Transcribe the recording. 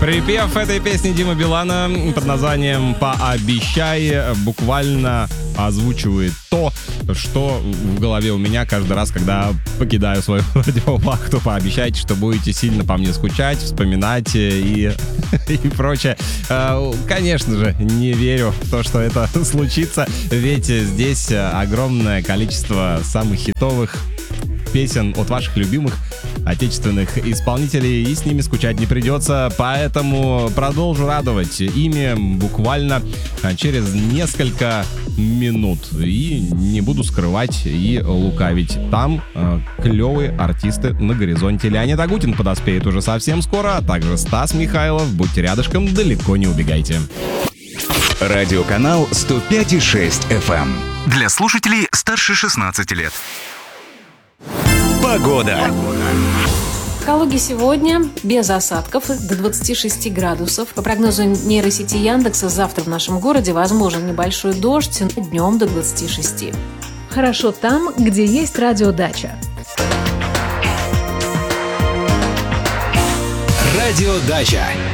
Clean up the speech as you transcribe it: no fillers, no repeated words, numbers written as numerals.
Припев этой песни Димы Билана под названием «Пообещай» буквально озвучивает то, что в голове у меня каждый раз, когда покидаю свою радиовахту. Пообещайте, что будете сильно по мне скучать, вспоминать и прочее. Конечно же, не верю в то, что это случится, ведь здесь огромное количество самых хитовых песен от ваших любимых отечественных исполнителей, и с ними скучать не придется, поэтому продолжу радовать ими буквально через несколько минут. И не буду скрывать и лукавить. Там клевые артисты на горизонте. Леонид Агутин подоспеет уже совсем скоро, а также Стас Михайлов. Будьте рядышком, далеко не убегайте. Радиоканал 105,6 FM. Для слушателей старше 16 лет. Погода. В Калуге сегодня без осадков до 26 градусов. По прогнозу нейросети Яндекса, завтра в нашем городе возможен небольшой дождь, днем до 26. Хорошо там, где есть радиодача. Радиодача.